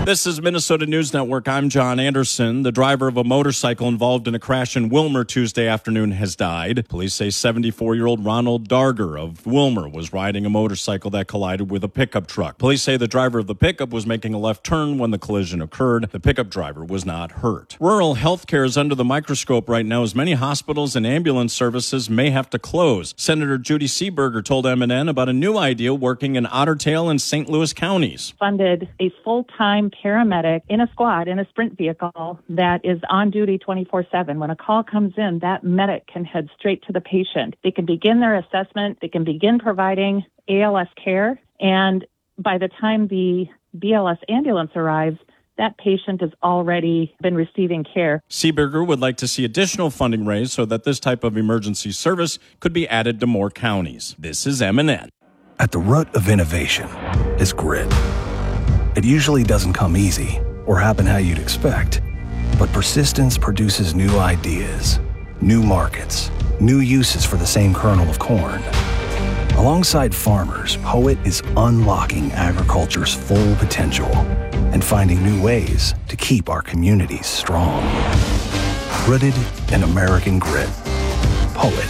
This is Minnesota News Network. I'm John Anderson. The driver of a motorcycle involved in a crash in Willmar Tuesday afternoon has died. Police say 74-year-old Ronald Darger of Willmar was riding a motorcycle that collided with a pickup truck. Police say the driver of the pickup was making a left turn when the collision occurred. The pickup driver was not hurt. Rural health care is under the microscope right now as many hospitals and ambulance services may have to close. Senator Judy Seeberger told MNN about a new idea working in Otter Tail and St. Louis counties. Funded a full-time paramedic in a squad, in a sprint vehicle that is on duty 24/7. When a call comes in, that medic can head straight to the patient. They can begin their assessment. They can begin providing ALS care. And by the time the BLS ambulance arrives, that patient has already been receiving care. Seeberger would like to see additional funding raised so that this type of emergency service could be added to more counties. This is MNN. At the root of innovation is grit. It usually doesn't come easy or happen how you'd expect, but persistence produces new ideas, new markets, new uses for the same kernel of corn. Alongside farmers, Poet is unlocking agriculture's full potential and finding new ways to keep our communities strong. Rooted in American grit. Poet.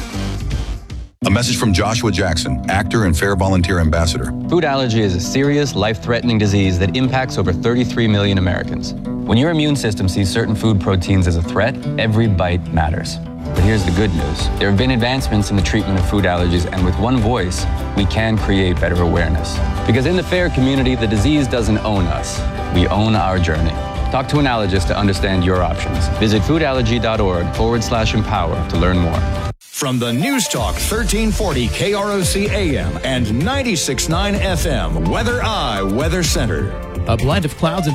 A message from Joshua Jackson, actor and Fair Volunteer Ambassador. Food allergy is a serious, life-threatening disease that impacts over 33 million Americans. When your immune system sees certain food proteins as a threat, every bite matters. But here's the good news. There have been advancements in the treatment of food allergies, and with one voice, we can create better awareness. Because in the FAIR community, the disease doesn't own us. We own our journey. Talk to an allergist to understand your options. Visit foodallergy.org/empower to learn more. From the News Talk 1340 KROC AM and 96.9 FM, Weather Eye Weather Center. A blind of clouds and